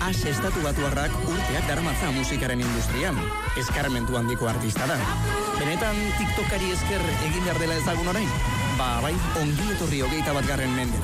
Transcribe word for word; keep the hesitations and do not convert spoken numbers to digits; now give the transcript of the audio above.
As estatu batuarrak urteak daramatza musikaren industrian. Eskarmentu handiko artista da. Benetan TikTokari esker egin behar dela ezagun orain? Ba, bai, ongi etorri hogeita bat garren mende.